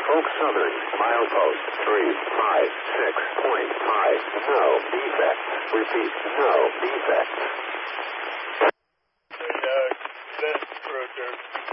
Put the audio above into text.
Norfolk Southern, milepost 356.5. No defects. Repeat, no defects. Hey, Doug, that's Brooker.